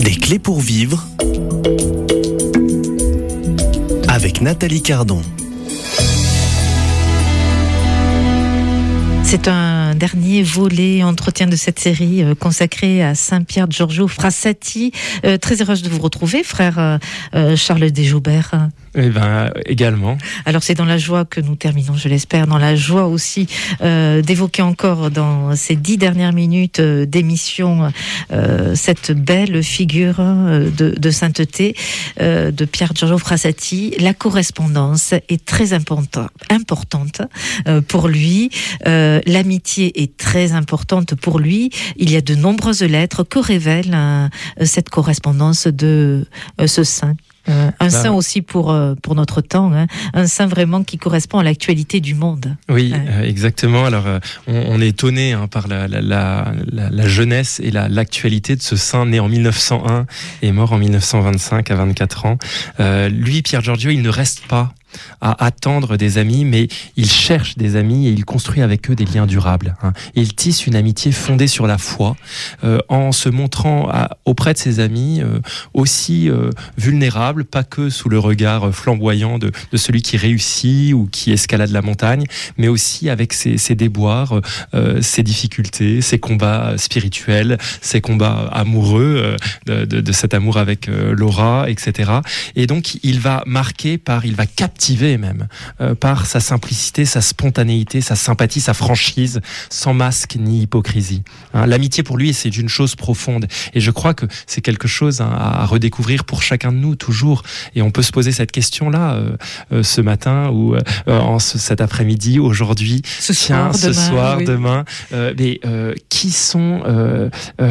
Des clés pour vivre avec Nathalie Cardon. C'est un dernier volet entretien de cette série consacrée à Saint-Pierre Giorgio Frassati. Très heureuse de vous retrouver, frère Charles Desjoubert. Eh ben, également. Alors c'est dans la joie que nous terminons, je l'espère, dans la joie aussi d'évoquer encore dans ces 10 dernières minutes d'émission cette belle figure de sainteté de Pierre Giorgio Frassati. La correspondance est très importante pour lui. L'amitié est très importante pour lui. Il y a de nombreuses lettres que révèle cette correspondance de ce saint. Un saint aussi pour notre temps, hein. Un saint vraiment qui correspond à l'actualité du monde. Oui, exactement. Alors, on est étonné par la jeunesse et l'actualité de ce saint né en 1901 et mort en 1925 à 24 ans. Lui, Pierre Giorgio, il ne reste pas à attendre des amis, mais il cherche des amis et il construit avec eux des liens durables. Il tisse une amitié fondée sur la foi, en se montrant auprès de ses amis aussi vulnérables, pas que sous le regard flamboyant de celui qui réussit ou qui escalade la montagne, mais aussi avec ses déboires, ses difficultés, ses combats spirituels, ses combats amoureux, de cet amour avec Laura, etc. Et donc il va captiver même par sa simplicité, sa spontanéité, sa sympathie, sa franchise, sans masque ni hypocrisie. L'amitié pour lui, c'est une chose profonde et je crois que c'est quelque chose à redécouvrir pour chacun de nous toujours. Et on peut se poser cette question-là ce matin ou cet après-midi, aujourd'hui, ce soir, demain. Mais qui sont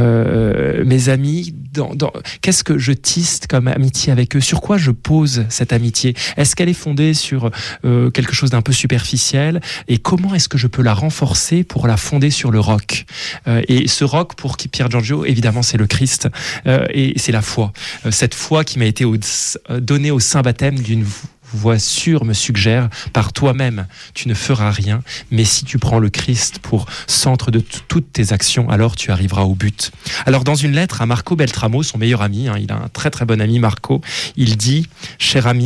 mes amis qu'est-ce que je tisse comme amitié avec eux? Sur quoi je pose cette amitié? Est-ce qu'elle est fondée sur quelque chose d'un peu superficiel? Et comment est-ce que je peux la renforcer pour la fonder sur le roc? Et ce roc, pour Pierre Giorgio, évidemment, c'est le Christ. Et c'est la foi. Cette foi qui m'a été donnée au saint baptême d'une voix sûre me suggère, par toi-même, tu ne feras rien, mais si tu prends le Christ pour centre de toutes tes actions, alors tu arriveras au but. Alors dans une lettre à Marco Beltramo, son meilleur ami, il a un très très bon ami Marco, il dit « Cher ami »,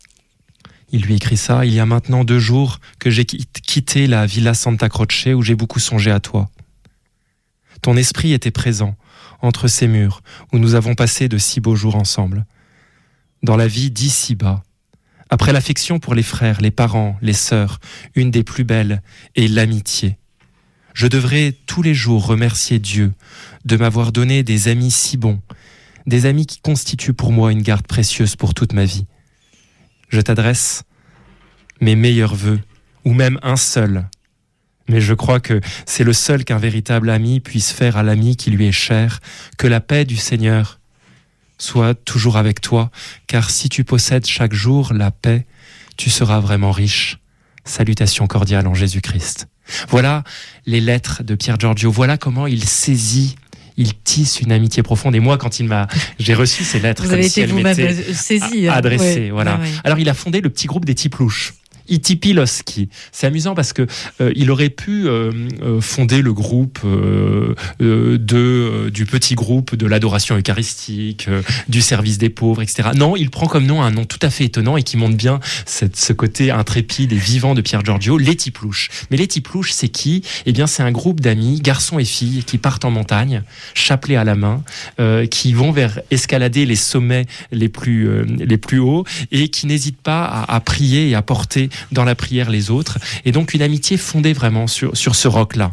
il lui écrit ça, « Il y a maintenant 2 jours que j'ai quitté la Villa Santa Croce où j'ai beaucoup songé à toi. Ton esprit était présent entre ces murs où nous avons passé de si beaux jours ensemble. Dans la vie d'ici-bas, après l'affection pour les frères, les parents, les sœurs, une des plus belles est l'amitié. Je devrais tous les jours remercier Dieu de m'avoir donné des amis si bons, des amis qui constituent pour moi une garde précieuse pour toute ma vie. Je t'adresse mes meilleurs vœux, ou même un seul. Mais je crois que c'est le seul qu'un véritable ami puisse faire à l'ami qui lui est cher, que la paix du Seigneur soit toujours avec toi, car si tu possèdes chaque jour la paix, tu seras vraiment riche. Salutations cordiales en Jésus-Christ. Voilà les lettres de Pierre Giorgio, voilà comment il saisit, il tisse une amitié profonde. Et moi, quand j'ai reçu ces lettres, vous comme avez si été elles m'étaient saisi, adressées. Ouais, voilà. Ouais. Alors, il a fondé le petit groupe des Tiplouches. Itipiloski. C'est amusant parce que il aurait pu fonder le groupe du petit groupe de l'adoration eucharistique, du service des pauvres, etc. Non, il prend comme nom un nom tout à fait étonnant et qui montre bien ce côté intrépide et vivant de Pierre Giorgio, les Tiplouches. Mais les Tiplouches, c'est qui? Eh bien, c'est un groupe d'amis, garçons et filles, qui partent en montagne, chapelet à la main, qui vont vers escalader les sommets les plus hauts et qui n'hésitent pas à prier et à porter dans la prière les autres, et donc une amitié fondée vraiment sur ce roc-là.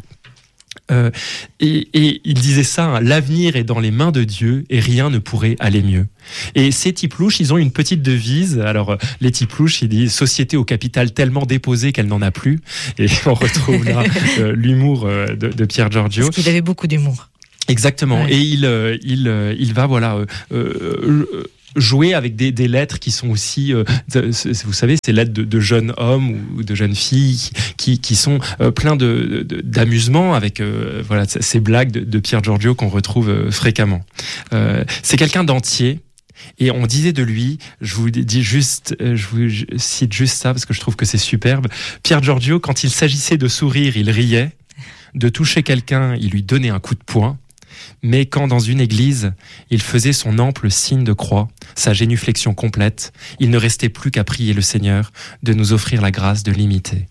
Et il disait ça, l'avenir est dans les mains de Dieu et rien ne pourrait aller mieux. Et ces Tiplouches, ils ont une petite devise. Alors, les Tiplouches, ils disent « Société au capital tellement déposé qu'elle n'en a plus ». Et on retrouve là l'humour de Pierre Giorgio. Parce qu'il avait beaucoup d'humour. Exactement. Ouais. Et il va, jouer avec des lettres qui sont aussi, vous savez, ces lettres de jeunes hommes ou de jeunes filles qui sont plein d'amusement avec ces blagues de Pierre Giorgio qu'on retrouve fréquemment. C'est quelqu'un d'entier. Et on disait de lui, je vous cite juste ça parce que je trouve que c'est superbe. Pierre Giorgio, quand il s'agissait de sourire, il riait. De toucher quelqu'un, il lui donnait un coup de poing. Mais quand dans une église, il faisait son ample signe de croix, sa génuflexion complète, il ne restait plus qu'à prier le Seigneur de nous offrir la grâce de l'imiter.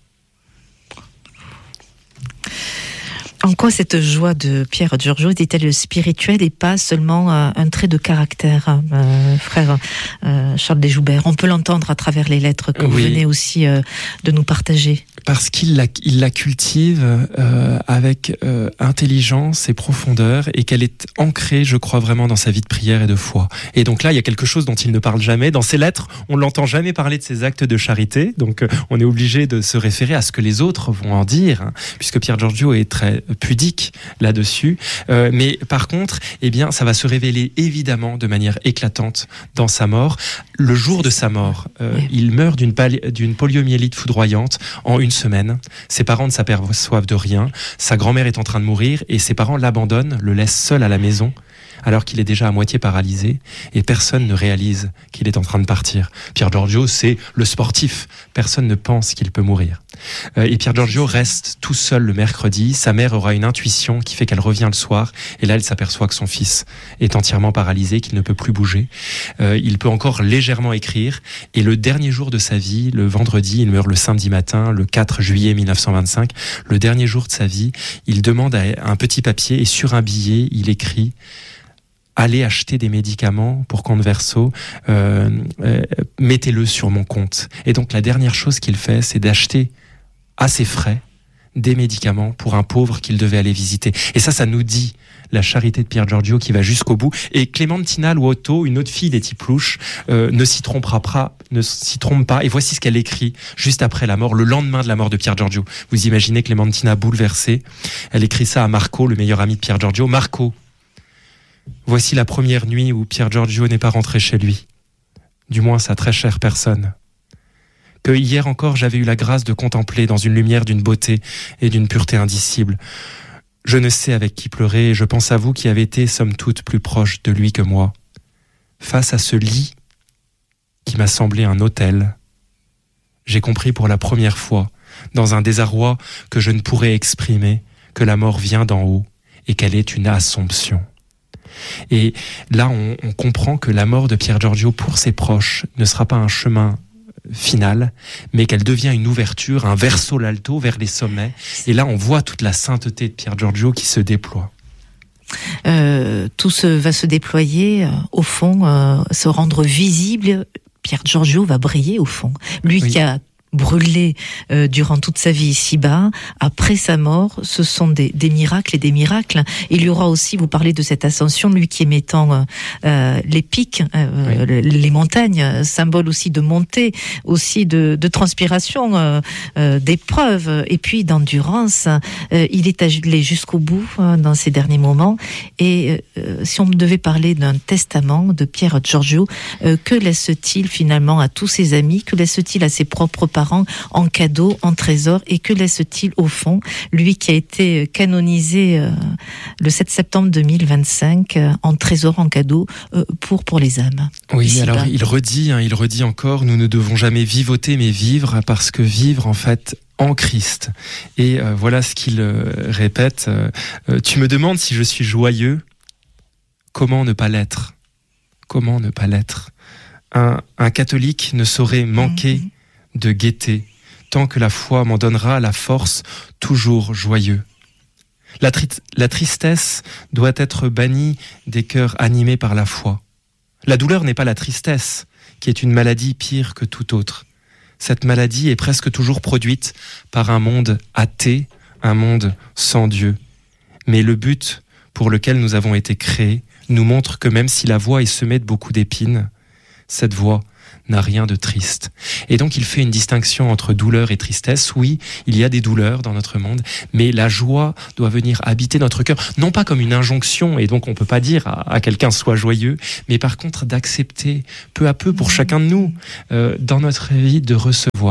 En quoi cette joie de Pier Giorgio était-elle spirituelle et pas seulement un trait de caractère, frère Charles Desjoubert? On peut l'entendre à travers les lettres que vous venez aussi de nous partager. Parce qu'il la cultive avec intelligence et profondeur, et qu'elle est ancrée, je crois, vraiment dans sa vie de prière et de foi. Et donc là, il y a quelque chose dont il ne parle jamais. Dans ses lettres, on ne l'entend jamais parler de ses actes de charité, donc on est obligé de se référer à ce que les autres vont en dire, hein, puisque Pier Giorgio est très pudique là-dessus. Mais par contre, eh bien, ça va se révéler évidemment de manière éclatante dans sa mort. Le jour de sa mort, il meurt d'une poliomyélite foudroyante en une semaine. Ses parents ne s'aperçoivent de rien. Sa grand-mère est en train de mourir et ses parents l'abandonnent, le laissent seul à la maison, alors qu'il est déjà à moitié paralysé, et personne ne réalise qu'il est en train de partir. Pier Giorgio, c'est le sportif. Personne ne pense qu'il peut mourir. Et Pier Giorgio reste tout seul le mercredi. Sa mère aura une intuition qui fait qu'elle revient le soir, et là elle s'aperçoit que son fils est entièrement paralysé, qu'il ne peut plus bouger. Il peut encore légèrement écrire, et le dernier jour de sa vie, le vendredi, il meurt le samedi matin, le 4 juillet 1925, le dernier jour de sa vie, il demande un petit papier, et sur un billet, il écrit: allez acheter des médicaments pour compte verso, mettez-le sur mon compte. Et donc la dernière chose qu'il fait, c'est d'acheter à ses frais des médicaments pour un pauvre qu'il devait aller visiter. Et ça nous dit la charité de Pier Giorgio qui va jusqu'au bout. Et Clémentina Luoto, une autre fille d'Étipe Louche, ne s'y trompe pas. Et voici ce qu'elle écrit juste après la mort, le lendemain de la mort de Pier Giorgio. Vous imaginez Clémentina bouleversée. Elle écrit ça à Marco, le meilleur ami de Pier Giorgio. Marco, voici la première nuit où Pier Giorgio n'est pas rentré chez lui. Du moins sa très chère personne. Que hier encore j'avais eu la grâce de contempler dans une lumière d'une beauté et d'une pureté indicible. Je ne sais avec qui pleurer, et je pense à vous qui avez été, somme toute, plus proche de lui que moi. Face à ce lit qui m'a semblé un autel, j'ai compris pour la première fois, dans un désarroi que je ne pourrais exprimer, que la mort vient d'en haut et qu'elle est une assomption. Et là, on comprend que la mort de Pier Giorgio pour ses proches ne sera pas un chemin final, mais qu'elle devient une ouverture, un verso l'alto vers les sommets. Et là, on voit toute la sainteté de Pier Giorgio qui se déploie. Tout va se déployer, au fond, se rendre visible. Pier Giorgio va briller, au fond. Lui qui a brûlé durant toute sa vie ici-bas, après sa mort, ce sont des miracles et des miracles. Il y aura aussi, vous parlez de cette ascension, lui qui est mettant les pics, les montagnes, symbole aussi de montée, aussi de transpiration, d'épreuve, et puis d'endurance. Il est allé jusqu'au bout dans ses derniers moments. Et si on devait parler d'un testament de Pier Giorgio, que laisse-t-il finalement à tous ses amis, que laisse-t-il à ses propres parents en cadeau, en trésor, et que laisse-t-il au fond, lui qui a été canonisé le 7 septembre 2025 en trésor, en cadeau pour les âmes. Oui, ici-bas. Alors il redit encore, nous ne devons jamais vivoter mais vivre, parce que vivre en fait en Christ. Et voilà ce qu'il répète, tu me demandes si je suis joyeux, comment ne pas l'être? Comment ne pas l'être? Un catholique ne saurait manquer de gaieté, tant que la foi m'en donnera la force, toujours joyeux. La tristesse doit être bannie des cœurs animés par la foi. La douleur n'est pas la tristesse, qui est une maladie pire que toute autre. Cette maladie est presque toujours produite par un monde athée, un monde sans Dieu. Mais le but pour lequel nous avons été créés nous montre que même si la voie est semée de beaucoup d'épines, cette voie n'a rien de triste. Et donc il fait une distinction entre douleur et tristesse. Oui, il y a des douleurs dans notre monde, mais la joie doit venir habiter notre cœur, non pas comme une injonction, et donc on peut pas dire à quelqu'un sois joyeux, mais par contre d'accepter peu à peu pour chacun de nous dans notre vie de recevoir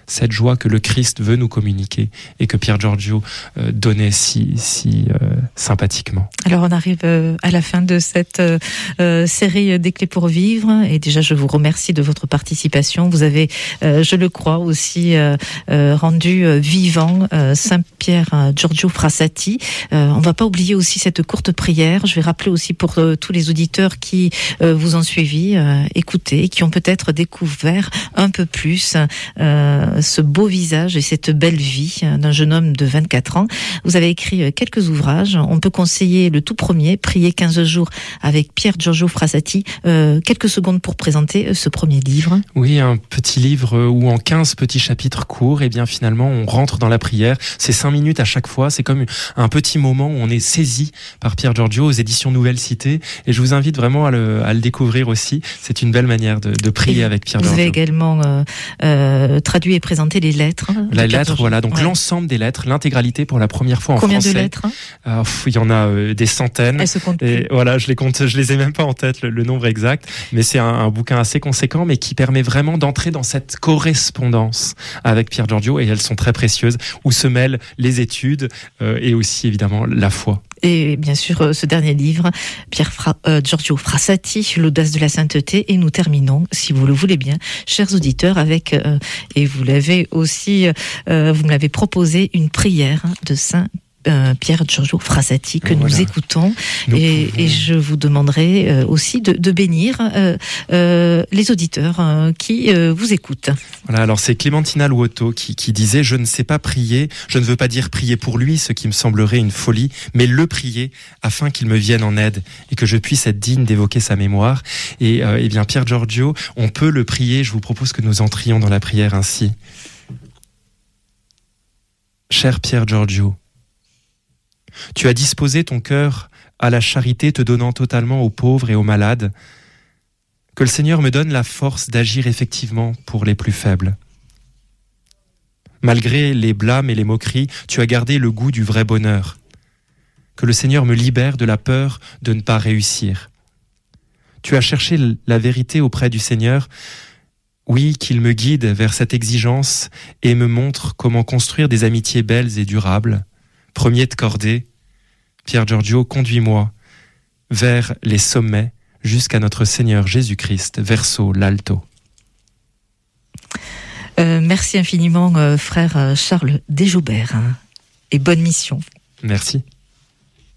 cette joie que le Christ veut nous communiquer et que Pier Giorgio donnait si sympathiquement. Alors on arrive à la fin de cette série des clés pour vivre, et déjà je vous remercie de votre participation. Vous avez, je le crois aussi, rendu vivant Saint Pier Giorgio Frassati. On va pas oublier aussi cette courte prière. Je vais rappeler aussi pour tous les auditeurs qui vous ont suivi, écouté, qui ont peut-être découvert un peu plus ce beau visage et cette belle vie d'un jeune homme de 24 ans. Vous avez écrit quelques ouvrages. On peut conseiller le tout premier, Prier 15 jours avec Pier Giorgio Frassati. Quelques secondes pour présenter ce premier livre. Oui, un petit livre où en 15 petits chapitres courts, et bien finalement on rentre dans la prière. C'est 5 minutes à chaque fois. C'est comme un petit moment où on est saisi par Pier Giorgio aux éditions Nouvelle Cité. Et je vous invite vraiment à le découvrir aussi. C'est une belle manière de prier avec Pier Giorgio. Vous avez également traduit et présenté les lettres. Les lettres, voilà. Donc l'ensemble des lettres, l'intégralité pour la première fois en français. Combien de lettres? Il y en a des centaines. Elles se comptent plus. Et voilà, je les compte, je les ai même pas en tête le nombre exact, mais c'est un bouquin assez conséquent, mais qui permet vraiment d'entrer dans cette correspondance avec Pier Giorgio, et elles sont très précieuses, où se mêlent les études et aussi évidemment la foi. Et bien sûr, ce dernier livre, Pier Giorgio Frassati, l'audace de la sainteté. Et nous terminons, si vous le voulez bien, chers auditeurs, avec, et vous l'avez aussi, vous me l'avez proposé, une prière de Saint Pier Giorgio Frassati que nous écoutons, et je vous demanderai aussi de bénir les auditeurs qui vous écoutent. Voilà, alors c'est Clémentina Luotto qui disait: je ne sais pas prier, je ne veux pas dire prier pour lui, ce qui me semblerait une folie, mais le prier afin qu'il me vienne en aide et que je puisse être digne d'évoquer sa mémoire. Et bien Pier Giorgio, on peut le prier. Je vous propose que nous entrions dans la prière ainsi. Cher Pier Giorgio, tu as disposé ton cœur à la charité, te donnant totalement aux pauvres et aux malades. Que le Seigneur me donne la force d'agir effectivement pour les plus faibles. Malgré les blâmes et les moqueries, tu as gardé le goût du vrai bonheur. Que le Seigneur me libère de la peur de ne pas réussir. Tu as cherché la vérité auprès du Seigneur. Oui, qu'il me guide vers cette exigence et me montre comment construire des amitiés belles et durables. Premier de cordée, Pier Giorgio, conduis-moi vers les sommets jusqu'à notre Seigneur Jésus-Christ, verso l'alto. Merci infiniment, frère Charles Desjoubert, et bonne mission. Merci.